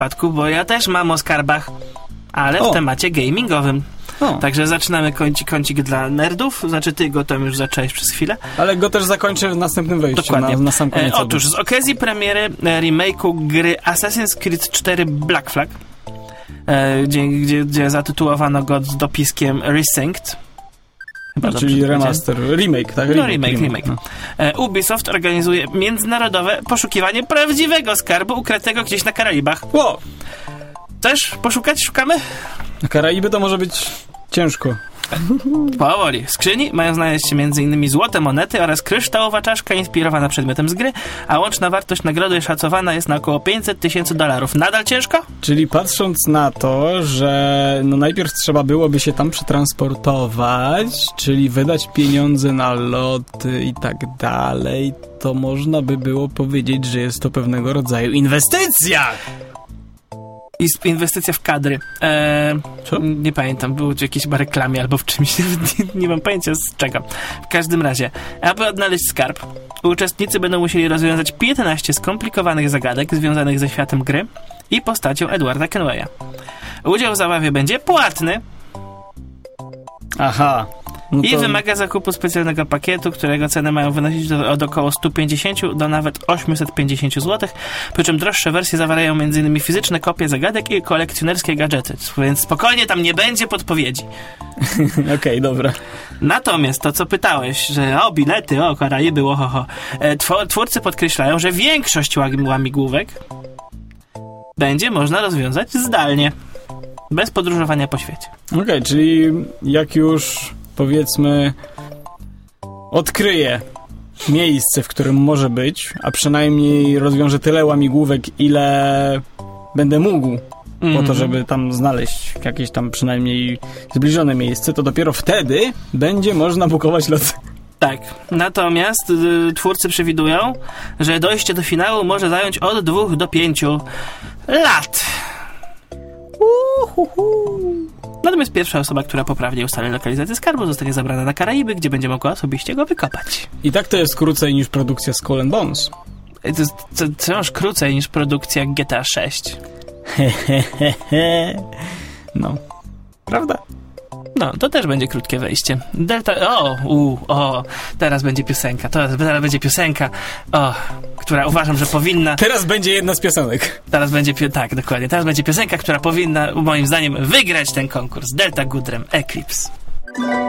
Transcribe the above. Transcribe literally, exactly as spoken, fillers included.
bo ja też mam o skarbach, ale w o. temacie gamingowym. O. Także zaczynamy kącik, kącik dla nerdów. Znaczy ty go tam już zacząłeś przez chwilę. Ale go też zakończę w następnym wejściu. Dokładnie. Na, na sam koniec. E, otóż z okazji premiery e, remake'u gry Assassin's Creed cztery Black Flag, e, gdzie, gdzie, gdzie zatytułowano go z dopiskiem Resynced. No, czyli remaster, remake, tak? No remake, remake. No. E, Ubisoft organizuje międzynarodowe poszukiwanie prawdziwego skarbu ukrytego gdzieś na Karaibach. Wow. Też poszukać? Szukamy? Na Karaiby to może być ciężko. Powoli. W skrzyni mają znaleźć się m.in. złote monety oraz kryształowa czaszka inspirowana przedmiotem z gry, a łączna wartość nagrody szacowana jest na około pięćset tysięcy dolarów. Nadal ciężko? Czyli patrząc na to, że no najpierw trzeba byłoby się tam przetransportować, czyli wydać pieniądze na loty i tak dalej, to można by było powiedzieć, że jest to pewnego rodzaju inwestycja! Inwestycja w kadry. Eee, Co? Nie pamiętam, było w jakiejś reklamie albo w czymś, nie, nie mam pojęcia z czego. W każdym razie, aby odnaleźć skarb, uczestnicy będą musieli rozwiązać piętnaście skomplikowanych zagadek związanych ze światem gry i postacią Edwarda Kenwaya. Udział w zabawie będzie płatny. Aha. No to... I wymaga zakupu specjalnego pakietu, którego ceny mają wynosić do, od około sto pięćdziesiąt do nawet osiemset pięćdziesiąt złotych, przy czym droższe wersje zawierają m.in. fizyczne kopie zagadek i kolekcjonerskie gadżety, więc spokojnie tam nie będzie podpowiedzi. Okej, okay, dobra. Natomiast to, co pytałeś, że o, bilety, o, Karaiby, o, ho, ho. Twor- twórcy podkreślają, że większość łam- łamigłówek będzie można rozwiązać zdalnie, bez podróżowania po świecie. Okej, okay, czyli jak już powiedzmy odkryję miejsce, w którym może być, a przynajmniej rozwiążę tyle łamigłówek, ile będę mógł mm-hmm. po to, żeby tam znaleźć jakieś tam przynajmniej zbliżone miejsce, to dopiero wtedy będzie można bukować lot. Tak, natomiast y, twórcy przewidują, że dojście do finału może zająć od dwóch do pięciu lat. Uhuhu. Natomiast pierwsza osoba, która poprawnie ustali lokalizację skarbu, zostanie zabrana na Karaiby, gdzie będzie mogła osobiście go wykopać. I tak to jest krócej niż produkcja Skull and Bones. To jest wciąż krócej niż produkcja G T A sześć. No, prawda? No, to też będzie krótkie wejście. Delta... O, u, o, teraz będzie piosenka. Teraz, teraz będzie piosenka, o, która uważam, że powinna... Teraz będzie jedna z piosenek. Teraz będzie... Pio... Tak, dokładnie. Teraz będzie piosenka, która powinna, moim zdaniem, wygrać ten konkurs. Delta Goodrem Eclipse.